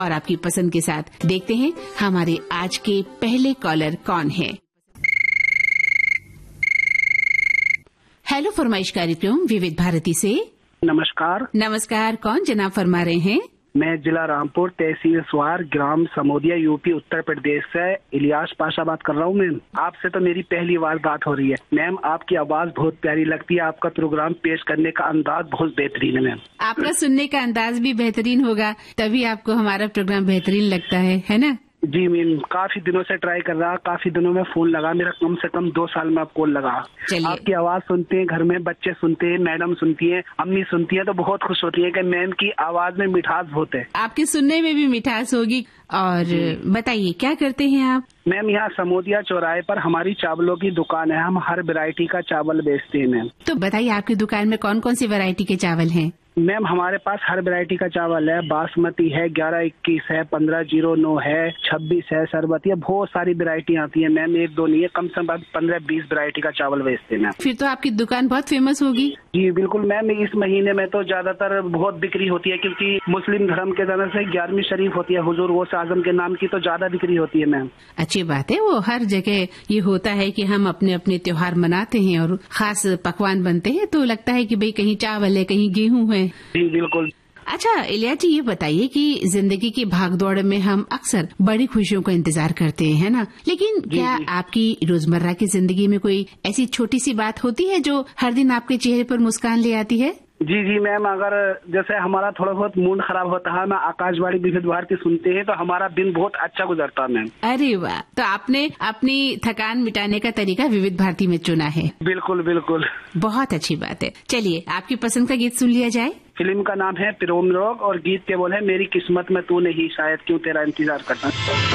और आपकी पसंद के साथ देखते हैं हमारे आज के पहले कॉलर कौन है। हेलो फरमाइश कार्यक्रम विविध भारती से। नमस्कार। नमस्कार, कौन जनाब फरमा रहे हैं? मैं जिला रामपुर, तहसील स्वार, ग्राम समोदिया, यूपी उत्तर प्रदेश से इलियास पाशा बात कर रहा हूँ। मैम, आपसे तो मेरी पहली बार बात हो रही है। मैम, आपकी आवाज बहुत प्यारी लगती है, आपका प्रोग्राम पेश करने का अंदाज बहुत बेहतरीन है। मैम, आपका सुनने का अंदाज भी बेहतरीन होगा, तभी आपको हमारा प्रोग्राम बेहतरीन लगता है ना? जी मैम, काफी दिनों से ट्राई कर रहा, काफी दिनों में फोन लगा, मेरा कम से कम 2 साल में आप कॉल लगा। आपकी आवाज सुनते हैं, घर में बच्चे सुनते हैं, मैडम सुनती हैं, अम्मी सुनती हैं, तो बहुत खुश होती है कि मैम की आवाज में मिठास बहुत है। आपके सुनने में भी मिठास होगी। और बताइए, क्या करते हैं आप? मैम, यहाँ समोदिया चौराहे पर हमारी चावलों की दुकान है, हम हर वैरायटी का चावल बेचते हैं। मैम, तो बताइए, आपकी दुकान में कौन कौन सी वैरायटी के चावल हैं? मैम, हमारे पास हर वैरायटी का चावल है, बासमती है, 1121 है, 1509 है, 26 है, सरबती है, बहुत सारी वैरायटी आती है। मैम, 1-2 नहीं है, कम से कम 15-20 वैरायटी का चावल बेचते हैं। फिर तो आपकी दुकान बहुत फेमस होगी। जी बिल्कुल मैम, इस महीने में तो ज्यादातर बहुत बिक्री होती है, क्योंकि मुस्लिम धर्म के तरफ से 11वीं शरीफ होती है, हुजूर गौस आजम के नाम की, तो ज्यादा बिक्री होती है। मैम, अच्छी बात है, वो हर जगह ये होता है कि हम अपने अपने त्योहार मनाते हैं और खास पकवान बनते हैं, तो लगता है कि भाई कहीं चावल है, कहीं गेहूं है। जी बिल्कुल। अच्छा इलिया जी, ये बताइए कि जिंदगी की भागदौड़ में हम अक्सर बड़ी खुशियों का इंतजार करते हैं, है ना? लेकिन क्या आपकी रोजमर्रा की जिंदगी में कोई ऐसी छोटी सी बात होती है जो हर दिन आपके चेहरे पर मुस्कान ले आती है? जी मैम, अगर जैसे हमारा थोड़ा बहुत मूड खराब होता है, मैं आकाशवाणी विविध भारती सुनते हैं, तो हमारा दिन बहुत अच्छा गुजरता है। मैम, अरे वाह, तो आपने अपनी थकान मिटाने का तरीका विविध भारती में चुना है। बिल्कुल बिल्कुल, बहुत अच्छी बात है। चलिए, आपकी पसंद का गीत सुन लिया जाए। फिल्म का नाम है प्रेम रोग और गीत के बोल है, मेरी किस्मत में तू नहीं, शायद क्यों तेरा इंतजार करना।